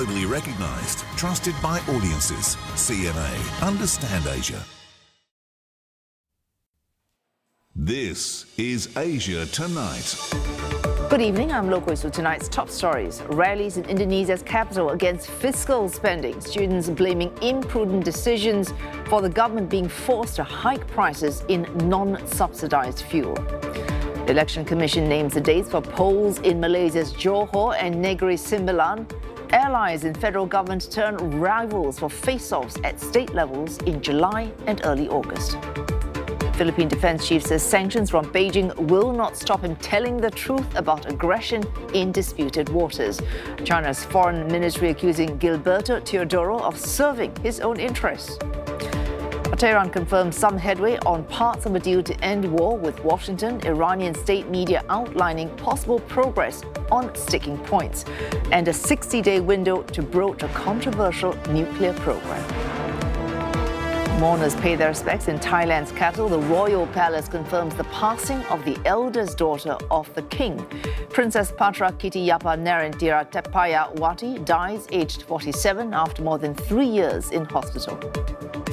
Globally recognised, trusted by audiences. CMA. Understand Asia. This is Asia Tonight. Good evening, I'm Lokwe. So tonight's top stories. Rallies in Indonesia's capital against fiscal spending. Students blaming imprudent decisions for the government being forced to hike prices in non-subsidized fuel. The Election Commission names the dates for polls in Malaysia's Johor and Negeri Sembilan. Allies in federal government turn rivals for face-offs at state levels in July and early August. Philippine Defense Chief says sanctions from Beijing will not stop him telling the truth about aggression in disputed waters. China's foreign ministry accusing Gilberto Teodoro of serving his own interests. Tehran confirmed some headway on parts of a deal to end war with Washington, Iranian state media outlining possible progress on sticking points, and a 60-day window to broach a controversial nuclear program. Mourners pay their respects in Thailand's capital. The royal palace confirms the passing of the eldest daughter of the king. Princess Patra Kittyapa Narendra Tepayawati dies aged 47 after more than 3 years in hospital.